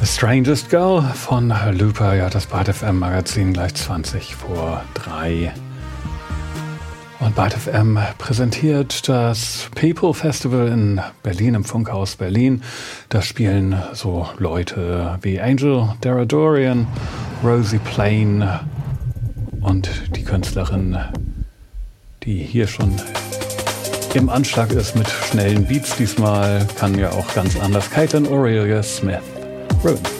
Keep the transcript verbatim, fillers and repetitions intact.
The Strangest Girl von Looper, ja, das Byte F M Magazin gleich zwanzig vor drei. Und Byte F M präsentiert das People Festival in Berlin, im Funkhaus Berlin. Da spielen so Leute wie Angel Deradorian, Rosie Plain und die Künstlerin, die hier schon im Anschlag ist mit schnellen Beats diesmal, kann ja auch ganz anders, Caitlin Aurelia Smith. Ruin.